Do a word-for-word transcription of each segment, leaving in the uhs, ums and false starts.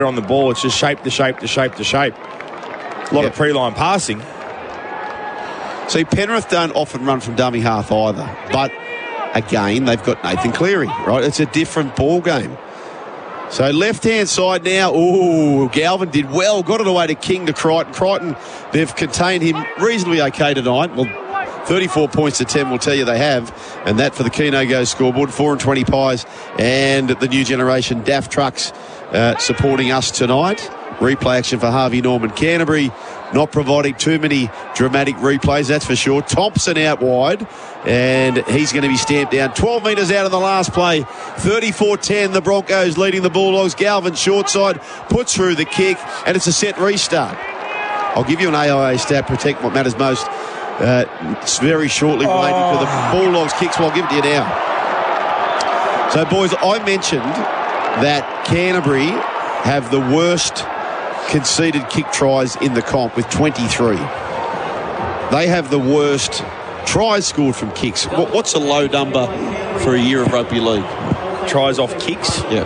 on the ball. It's just shape to shape to shape to shape. A lot Yep. of pre-line passing. See, Penrith don't often run from dummy half either. But, again, they've got Nathan Cleary, right? It's a different ball game. So, left-hand side now. Ooh, Galvin did well. Got it away to King to Crichton. Crichton, they've contained him reasonably okay tonight. Well, thirty-four points to ten will tell you they have. And that for the Keno Go scoreboard. four and twenty pies. And the new generation D A F trucks uh, supporting us tonight. Replay action for Harvey Norman. Canterbury not providing too many dramatic replays, that's for sure. Thompson out wide, and he's going to be stamped down. twelve metres out of the last play. thirty-four ten, the Broncos leading the Bulldogs. Galvin short side, puts through the kick, and it's a set restart. I'll give you an A I A stat, protect what matters most. Uh, it's very shortly oh. related to the Bulldogs kicks, well, I'll give it to you now. So, boys, I mentioned that Canterbury have the worst conceded kick tries in the comp with twenty-three. They have the worst tries scored from kicks. What, what's a low number for a year of rugby league? Tries off kicks? Yeah.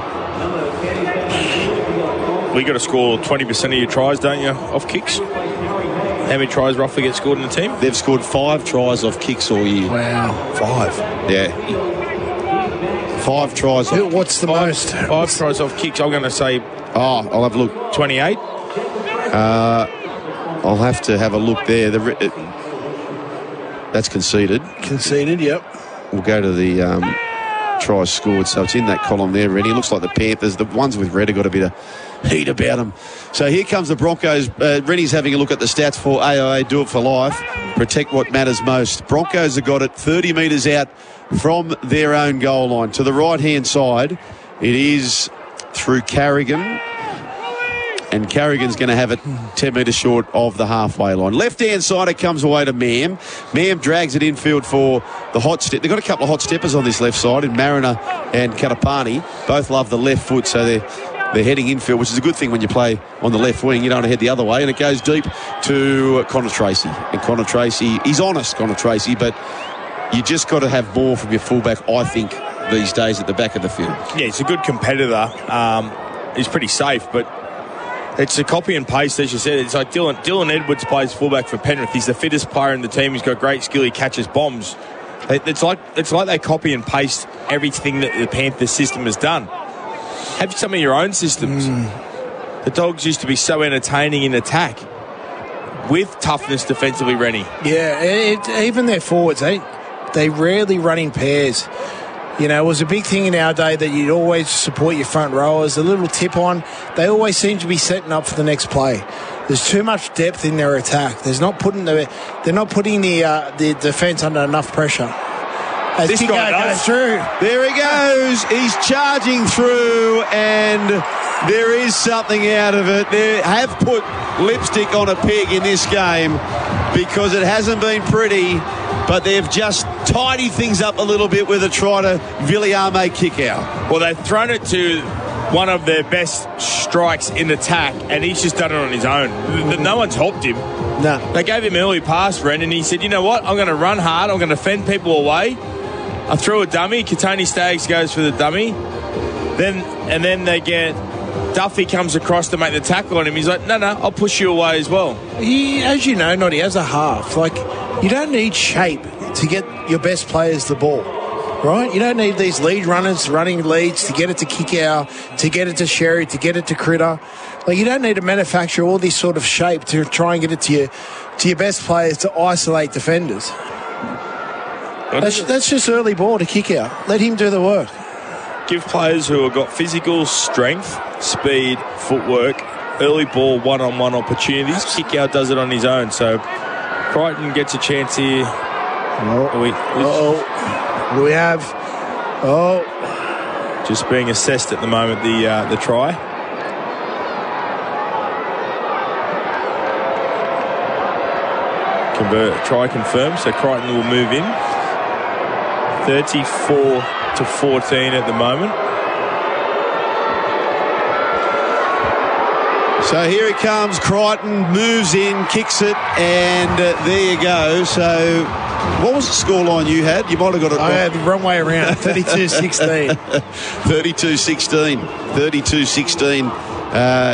We got to score twenty percent of your tries, don't you, off kicks? How many tries roughly get scored in the team? They've scored five tries off kicks all year. Wow. Five. Yeah. Five tries off What's the five, most? Five tries off kicks. I'm going to say Oh, I'll have a look. twenty-eight. Uh, I'll have to have a look there. The, it, that's conceded. Conceded, yep. We'll go to the um, tries scored. So it's in that column there, Rennie. It looks like the Panthers. The ones with red have got a bit of heat about them. So here comes the Broncos. Uh, Rennie's having a look at the stats for A I A. Do it for life. Protect what matters most. Broncos have got it thirty metres out from their own goal line. To the right-hand side, it is through Carrigan. And Carrigan's going to have it ten metres short of the halfway line. Left-hand side, it comes away to Mam. Mam drags it infield for the hot step. They've got a couple of hot steppers on this left side in Mariner and Katapani. Both love the left foot, so they're, they're heading infield, which is a good thing when you play on the left wing. You don't want to head the other way. And it goes deep to Connor Tracy. And Connor Tracy, he's honest, Connor Tracy, but you just got to have more from your fullback, I think, these days at the back of the field. Yeah, he's a good competitor. Um, he's pretty safe, but it's a copy and paste, as you said. It's like Dylan, Dylan Edwards plays fullback for Penrith. He's the fittest player in the team. He's got great skill. He catches bombs. It's like it's like they copy and paste everything that the Panthers system has done. Have some of your own systems. Mm. The Dogs used to be so entertaining in attack with toughness defensively, Rennie. Yeah, it, even their forwards, they, they rarely run in pairs. You know, it was a big thing in our day that you'd always support your front rowers. A little tip on, they always seem to be setting up for the next play. There's too much depth in their attack. There's not putting the they're not putting the uh, the defence under enough pressure. As This guy goes through, There he goes. He's charging through, and there is something out of it. They have put lipstick on a pig in this game because it hasn't been pretty, but they've just tidied things up a little bit with a try to Villiame kick out. Well, they've thrown it to one of their best strikes in attack, and he's just done it on his own. No one's helped him. no. They gave him early pass, Ren, and he said, you know what, I'm going to run hard, I'm going to fend people away. I threw a dummy, Katoni Staggs goes for the dummy, then and then they get Duffy comes across to make the tackle on him. He's like, no, no, I'll push you away as well. He, as you know, Noddy, as a half, like, you don't need shape to get your best players the ball, right? You don't need these lead runners running leads to get it to Kikau, to get it to Sherry, to get it to Critter. Like, you don't need to manufacture all this sort of shape to try and get it to your, to your best players to isolate defenders. That's, that's just early ball to kick out. Let him do the work. Give players who have got physical strength, speed, footwork, early ball, one-on-one opportunities. Kick out does it on his own. So Crichton gets a chance here. Oh, We, oh. What do we have? Oh. just being assessed at the moment, the uh, the try. Convert, try confirmed. So Crichton will move in. thirty-four to fourteen at the moment. So here it comes. Crichton moves in, kicks it, and uh, there you go. So what was the scoreline you had? You might have got it I had the wrong way around. thirty-two sixteen. thirty-two sixteen. thirty-two sixteen. Uh,